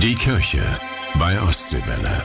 Die Kirche bei Ostseewelle.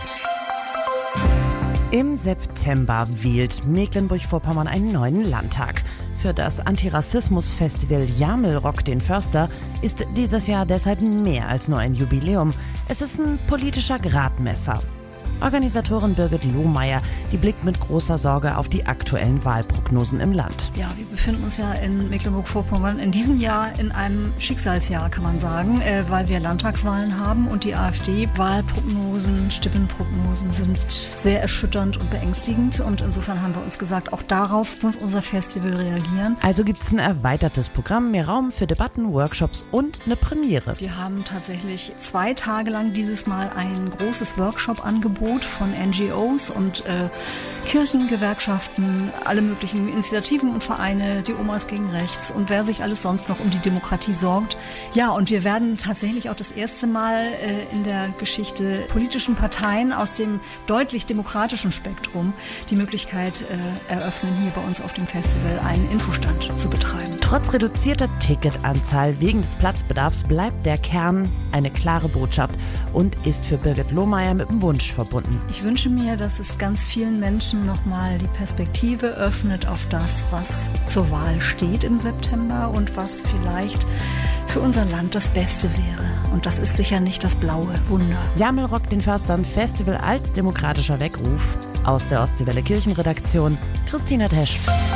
Im September wählt Mecklenburg-Vorpommern einen neuen Landtag. Für das Antirassismus-Festival Jamel Rock den Förster ist dieses Jahr deshalb mehr als nur ein Jubiläum. Es ist ein politischer Gradmesser. Organisatorin Birgit Lohmeier, die blickt mit großer Sorge auf die aktuellen Wahlprognosen im Land. Ja, wir befinden uns ja in Mecklenburg-Vorpommern in diesem Jahr in einem Schicksalsjahr, kann man sagen, weil wir Landtagswahlen haben und die AfD-Wahlprognosen, Stimmenprognosen sind sehr erschütternd und beängstigend. Und insofern haben wir uns gesagt, auch darauf muss unser Festival reagieren. Also gibt es ein erweitertes Programm, mehr Raum für Debatten, Workshops und eine Premiere. Wir haben tatsächlich 2 Tage lang dieses Mal ein großes Workshop-Angebot von NGOs und Kirchen, Gewerkschaften, alle möglichen Initiativen und Vereine, die Omas gegen Rechts und wer sich alles sonst noch um die Demokratie sorgt. Ja, und wir werden tatsächlich auch das erste Mal in der Geschichte politischen Parteien aus dem deutlich demokratischen Spektrum die Möglichkeit eröffnen, hier bei uns auf dem Festival einen Infostand zu betreiben. Trotz reduzierter Ticketanzahl wegen des Platzbedarfs bleibt der Kern eine klare Botschaft und ist für Birgit Lohmeier mit dem Wunsch verbunden. Ich wünsche mir, dass es ganz vielen Menschen nochmal die Perspektive öffnet auf das, was zur Wahl steht im September und was vielleicht für unser Land das Beste wäre. Und das ist sicher nicht das blaue Wunder. Jamel Rock den Förstern Festival als demokratischer Weckruf. Aus der Ostseewelle Kirchenredaktion, Christina Tesch.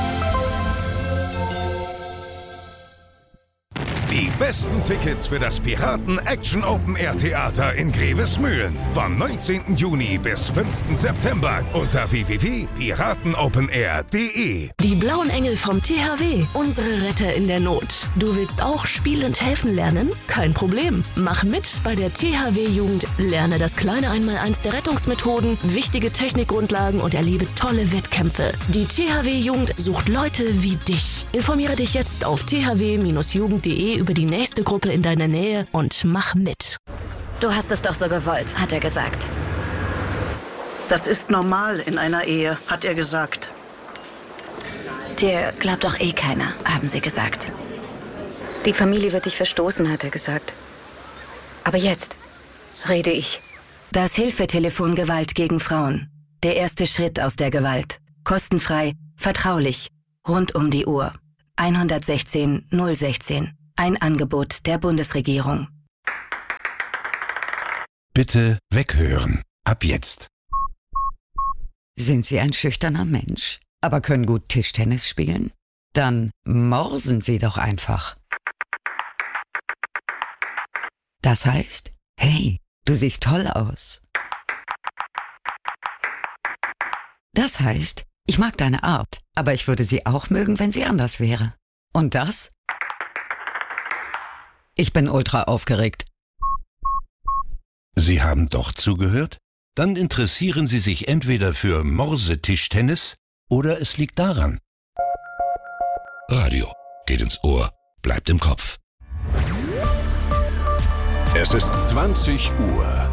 Die besten Tickets für das Piraten Action Open Air Theater in Grevesmühlen vom 19. Juni bis 5. September unter www.piratenopenair.de. Die blauen Engel vom THW, unsere Retter in der Not. Du willst auch spielend helfen lernen? Kein Problem. Mach mit bei der THW-Jugend. Lerne das kleine Einmaleins der Rettungsmethoden, wichtige Technikgrundlagen und erlebe tolle Wettkämpfe. Die THW-Jugend sucht Leute wie dich. Informiere dich jetzt auf thw-jugend.de über die nächste Gruppe in deiner Nähe und mach mit. Du hast es doch so gewollt, hat er gesagt. Das ist normal in einer Ehe, hat er gesagt. Dir glaubt doch eh keiner, haben sie gesagt. Die Familie wird dich verstoßen, hat er gesagt. Aber jetzt rede ich. Das Hilfetelefon Gewalt gegen Frauen. Der erste Schritt aus der Gewalt. Kostenfrei, vertraulich, rund um die Uhr. 116 016. Ein Angebot der Bundesregierung. Bitte weghören. Ab jetzt. Sind Sie ein schüchterner Mensch, aber können gut Tischtennis spielen? Dann morsen Sie doch einfach. Das heißt, hey, du siehst toll aus. Das heißt, ich mag deine Art, aber ich würde sie auch mögen, wenn sie anders wäre. Und das? Ich bin ultra aufgeregt. Sie haben doch zugehört? Dann interessieren Sie sich entweder für Morsetischtennis oder es liegt daran. Radio geht ins Ohr, bleibt im Kopf. Es ist 20 Uhr.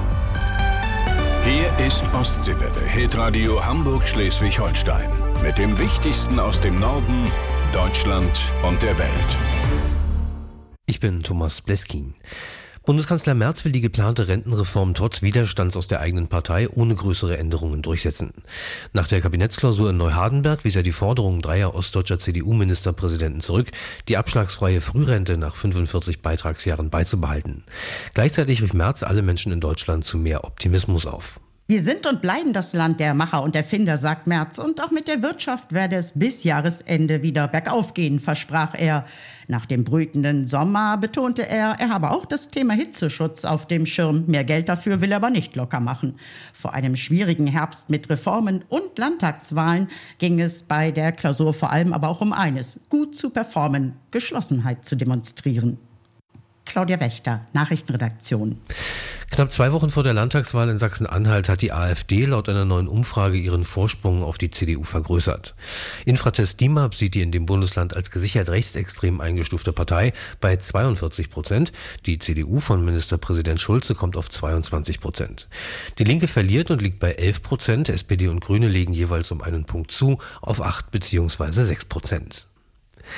Hier ist Ostseewelle, Hitradio Hamburg-Schleswig-Holstein. Mit dem Wichtigsten aus dem Norden, Deutschland und der Welt. Ich bin Thomas Bleskin. Bundeskanzler Merz will die geplante Rentenreform trotz Widerstands aus der eigenen Partei ohne größere Änderungen durchsetzen. Nach der Kabinettsklausur in Neuhardenberg wies er die Forderungen 3 ostdeutscher CDU-Ministerpräsidenten zurück, die abschlagsfreie Frührente nach 45 Beitragsjahren beizubehalten. Gleichzeitig rief Merz alle Menschen in Deutschland zu mehr Optimismus auf. Wir sind und bleiben das Land der Macher und Erfinder, sagt Merz. Und auch mit der Wirtschaft werde es bis Jahresende wieder bergauf gehen, versprach er. Nach dem brütenden Sommer betonte er habe auch das Thema Hitzeschutz auf dem Schirm. Mehr Geld dafür will er aber nicht locker machen. Vor einem schwierigen Herbst mit Reformen und Landtagswahlen ging es bei der Klausur vor allem aber auch um eines: gut zu performen, Geschlossenheit zu demonstrieren. Claudia Wächter, Nachrichtenredaktion. Knapp 2 Wochen vor der Landtagswahl in Sachsen-Anhalt hat die AfD laut einer neuen Umfrage ihren Vorsprung auf die CDU vergrößert. Infratest DIMAP sieht die in dem Bundesland als gesichert rechtsextrem eingestufte Partei bei 42%. Die CDU von Ministerpräsident Schulze kommt auf 22%. Die Linke verliert und liegt bei 11%. SPD und Grüne legen jeweils um einen Punkt zu auf 8 bzw. 6%.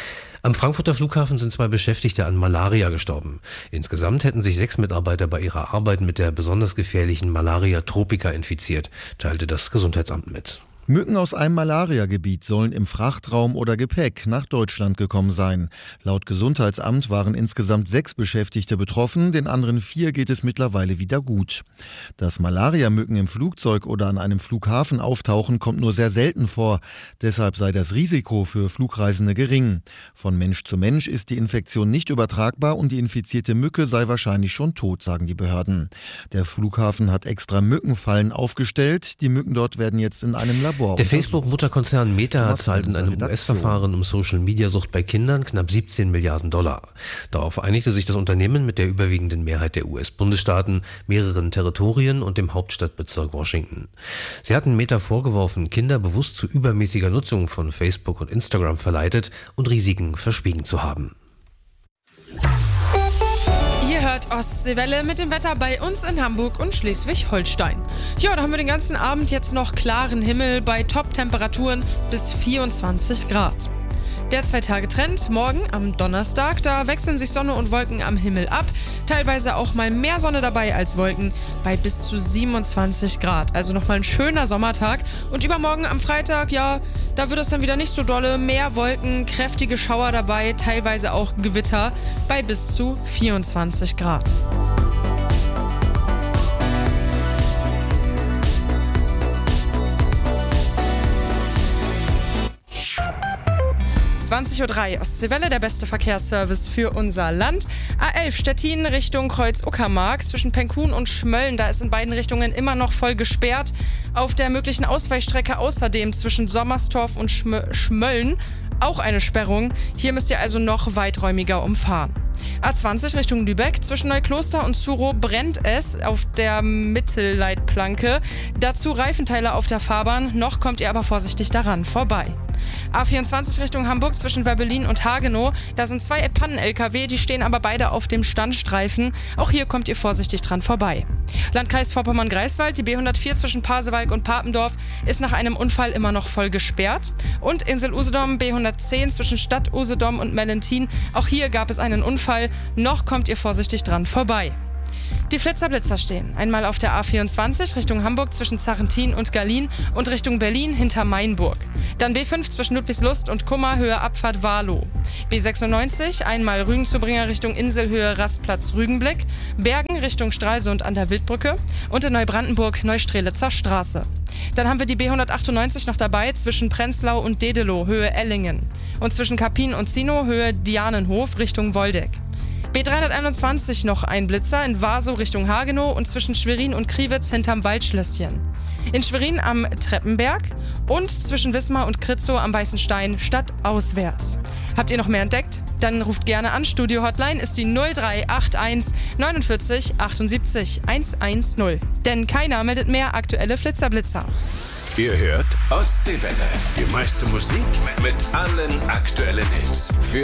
Am Frankfurter Flughafen sind 2 Beschäftigte an Malaria gestorben. Insgesamt hätten sich 6 Mitarbeiter bei ihrer Arbeit mit der besonders gefährlichen Malaria tropica infiziert, teilte das Gesundheitsamt mit. Mücken aus einem Malariagebiet sollen im Frachtraum oder Gepäck nach Deutschland gekommen sein. Laut Gesundheitsamt waren insgesamt 6 Beschäftigte betroffen, den anderen 4 geht es mittlerweile wieder gut. Dass Malariamücken im Flugzeug oder an einem Flughafen auftauchen, kommt nur sehr selten vor. Deshalb sei das Risiko für Flugreisende gering. Von Mensch zu Mensch ist die Infektion nicht übertragbar und die infizierte Mücke sei wahrscheinlich schon tot, sagen die Behörden. Der Flughafen hat extra Mückenfallen aufgestellt. Die Mücken dort werden jetzt in einem Labor. Der Facebook-Mutterkonzern Meta zahlt in einem US-Verfahren um Social-Media-Sucht bei Kindern knapp 17 Milliarden $. Darauf einigte sich das Unternehmen mit der überwiegenden Mehrheit der US-Bundesstaaten, mehreren Territorien und dem Hauptstadtbezirk Washington. Sie hatten Meta vorgeworfen, Kinder bewusst zu übermäßiger Nutzung von Facebook und Instagram verleitet und Risiken verschwiegen zu haben. Ihr hört Ostseewelle mit dem Wetter bei uns in Hamburg und Schleswig-Holstein. Ja, da haben wir den ganzen Abend jetzt noch klaren Himmel bei Top-Temperaturen bis 24 Grad. Der 2-Tage-Trend morgen am Donnerstag, da wechseln sich Sonne und Wolken am Himmel ab. Teilweise auch mal mehr Sonne dabei als Wolken bei bis zu 27 Grad. Also nochmal ein schöner Sommertag. Und übermorgen am Freitag, ja, da wird es dann wieder nicht so dolle. Mehr Wolken, kräftige Schauer dabei, teilweise auch Gewitter bei bis zu 24 Grad. 20:03 Uhr, Ostseewelle, der beste Verkehrsservice für unser Land. A11 Stettin Richtung Kreuz-Uckermark zwischen Penkhuhn und Schmölln. Da ist in beiden Richtungen immer noch voll gesperrt. Auf der möglichen Ausweichstrecke außerdem zwischen Sommerstorf und Schmölln auch eine Sperrung. Hier müsst ihr also noch weiträumiger umfahren. A20 Richtung Lübeck, zwischen Neukloster und Zurow brennt es auf der Mittelleitplanke. Dazu Reifenteile auf der Fahrbahn, noch kommt ihr aber vorsichtig daran vorbei. A24 Richtung Hamburg zwischen Werbelin und Hagenow, da sind 2 Pannen-LKW, die stehen aber beide auf dem Standstreifen. Auch hier kommt ihr vorsichtig dran vorbei. Landkreis Vorpommern-Greifswald, die B104 zwischen Pasewalk und Papendorf ist nach einem Unfall immer noch voll gesperrt. Und Insel Usedom, B110 zwischen Stadt Usedom und Mellentin, auch hier gab es einen Unfall, noch kommt ihr vorsichtig dran vorbei. Die Flitzer-Blitzer stehen. Einmal auf der A24 Richtung Hamburg zwischen Sarrentin und Gallien und Richtung Berlin hinter Mainburg. Dann B5 zwischen Ludwigslust und Kummer Höhe Abfahrt Warlow. B96 einmal Rügen-Zubringer Richtung Inselhöhe Rastplatz Rügenblick. Bergen Richtung Stralsund an der Wildbrücke und in Neubrandenburg Neustrelitzer Straße. Dann haben wir die B198 noch dabei zwischen Prenzlau und Dedelow Höhe Ellingen. Und zwischen Kapin und Zinow Höhe Dianenhof Richtung Woldeck. B321 noch ein Blitzer in Warsow Richtung Hagenow und zwischen Schwerin und Kriwitz hinterm Waldschlösschen. In Schwerin am Treppenberg und zwischen Wismar und Kritzow am Weißen Stein stadtauswärts. Habt ihr noch mehr entdeckt? Dann ruft gerne an. Studio-Hotline ist die 0381 49 78 110. Denn keiner meldet mehr aktuelle Flitzer-Blitzer. Ihr hört Ostseewelle. Die meiste Musik mit allen aktuellen Hits. Für